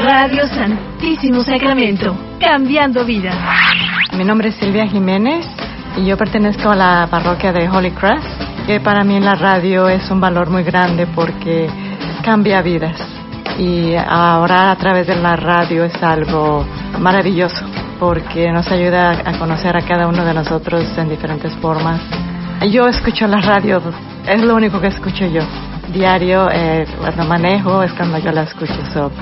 Radio Santísimo Sacramento, cambiando vidas. Mi nombre es Silvia Jiménez y yo pertenezco a la parroquia de Holy Cross, que para mí la radio es un valor muy grande porque cambia vidas. Y ahora a través de la radio es algo maravilloso porque nos ayuda a conocer a cada uno de nosotros en diferentes formas. Yo escucho la radio, es lo único que escucho yo. Diario, cuando manejo, es cuando yo la escucho.